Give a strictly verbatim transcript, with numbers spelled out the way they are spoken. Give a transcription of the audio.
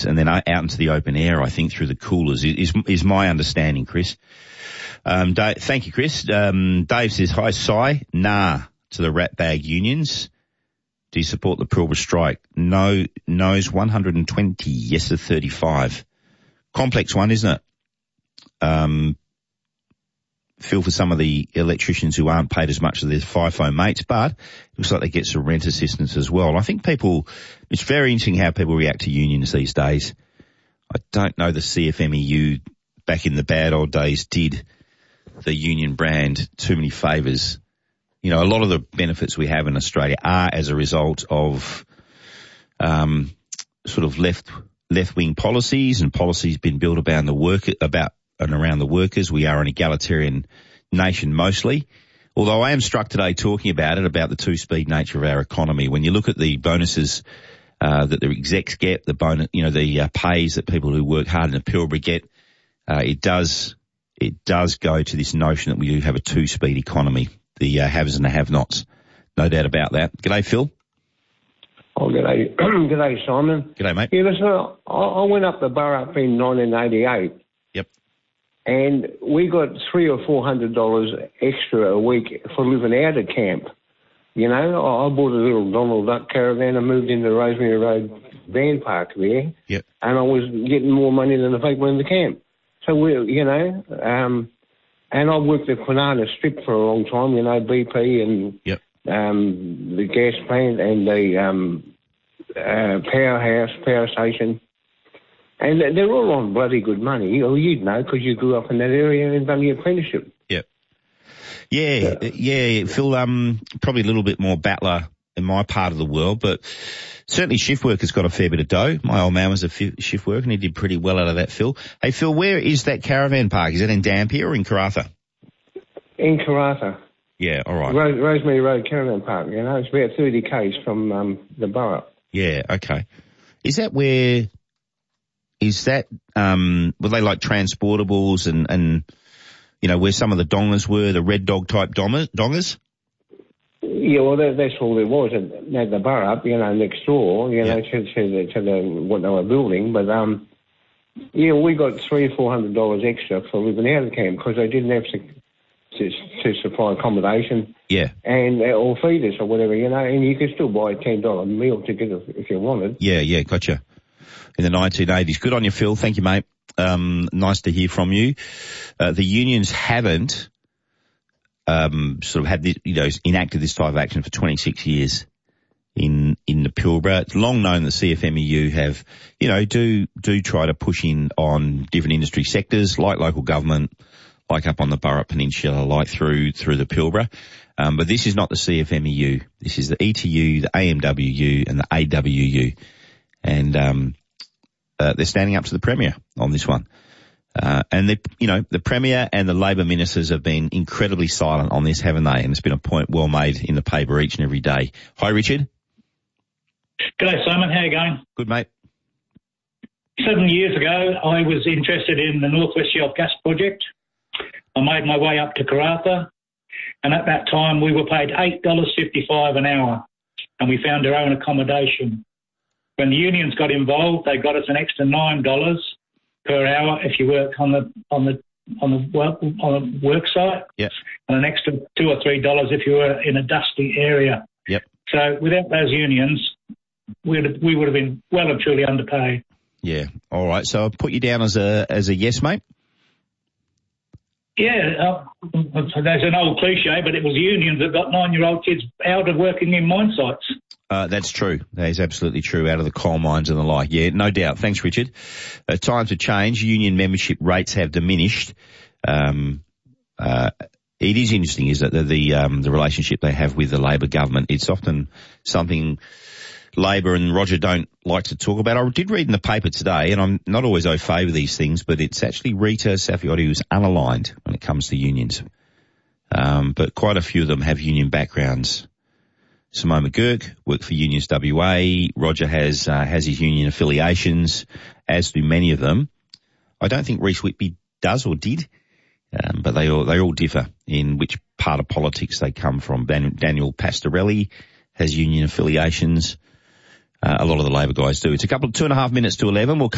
and then out into the open air, I think, through the coolers is is my understanding, Chris. Um, Dave, thank you, Chris. Um, Dave says, hi, Si. Nah to the rat bag unions. Do you support the Pilbara strike? No, no's one hundred twenty, yes to thirty-five. Complex one, isn't it? Um, feel for some of the electricians who aren't paid as much as their FIFO mates, but it looks like they get some rent assistance as well. I think people, it's very interesting how people react to unions these days. I don't know the C F M E U back in the bad old days did the union brand too many favours. You know, a lot of the benefits we have in Australia are as a result of um, sort of left left-wing policies and policies been built about the work about and around the workers. We are an egalitarian nation mostly. Although I am struck today talking about it, about the two-speed nature of our economy. When you look at the bonuses uh, that the execs get, the bonus, you know, the uh, pays that people who work hard in the Pilbara get, uh, it does it does go to this notion that we do have a two-speed economy. The uh, haves and the have-nots. No doubt about that. G'day, Phil. Oh, g'day. G'day, Simon. G'day, mate. Yeah, listen, I, I went up the Burrup in nineteen eighty-eight. Yep. And we got three or four hundred dollars extra a week for living out of camp. You know, I, I bought a little Donald Duck caravan and moved into Rosemary Road van park there. Yep. And I was getting more money than the people in the camp. So, we, you know... um And I worked at Kwinana Strip for a long time, you know, B P and yep. um, the gas plant and the um, uh, powerhouse, power station. And they're all on bloody good money. Or you'd know because you grew up in that area and done your apprenticeship. Yep. Yeah, yeah, yeah, Phil, um, probably a little bit more battler in my part of the world, but certainly shift work has got a fair bit of dough. My old man was a f- shift worker and he did pretty well out of that, Phil. Hey, Phil, where is that caravan park? Is that in Dampier or in Karratha? In Karratha. Yeah, all right. Rose- Rosemary Road Caravan Park, you know, it's about thirty kays from um, the borough. Yeah, okay. Is that where, is that, um, were they like transportables and, and, you know, where some of the dongers were, the Red Dog type dongers? dongers? Yeah, well, that, that's all there was at, at the Burrup, you know, next door, you know, yeah. to, to, the, to the what they were building. But, um, yeah, we got three or four hundred dollars extra for living out of the camp because they didn't have to, to, to supply accommodation. Yeah. And, uh, or feed us or whatever, you know, and you could still buy a ten dollar meal ticket if, if you wanted. Yeah, yeah, gotcha. In the nineteen eighties. Good on you, Phil. Thank you, mate. Um, nice to hear from you. Uh, the unions haven't, Um, sort of had this, you know, enacted this type of action for twenty-six years in, in the Pilbara. It's long known that C F M E U have, you know, do, do try to push in on different industry sectors like local government, like up on the Burrup Peninsula, like through, through the Pilbara. Um, but this is not the C F M E U. This is the E T U, the A M W U and the A W U. And, um, uh, they're standing up to the Premier on this one. Uh, and the, you know, the Premier and the Labor ministers have been incredibly silent on this, haven't they? And it's been a point well made in the paper each and every day. Hi, Richard. G'day, Simon. How you going? Good, mate. Seven years ago, I was interested in the North West Shelf Gas Project. I made my way up to Karratha, and at that time we were paid eight dollars fifty-five an hour, and we found our own accommodation. When the unions got involved, they got us an extra nine dollars per hour if you work on the on the on the work on the work site, yep. and an extra two or three dollars if you were in a dusty area. Yep. So without those unions, we'd we would have been well and truly underpaid. Yeah. All right. So I'll put you down as a as a yes, mate. Yeah, uh, there's an old cliche, but it was unions that got nine-year-old kids out of working in mine sites. Uh, that's true. That is absolutely true, out of the coal mines and the like. Yeah, no doubt. Thanks, Richard. Uh, times have changed. Union membership rates have diminished. Um, uh, it is interesting, is that the, the, um, the relationship they have with the Labor government. It's often something Labor and Roger don't like to talk about. I did read in the paper today, and I'm not always au fait with these things, but it's actually Rita Saffioti who's unaligned when it comes to unions. Um, but quite a few of them have union backgrounds. Simone McGurk worked for Unions W A. Roger has uh, has his union affiliations, as do many of them. I don't think Reece Whitby does or did, um, but they all they all differ in which part of politics they come from. Dan, Daniel Pastorelli has union affiliations. Uh, a lot of the Labor guys do. It's a couple, two and a half minutes to eleven. We'll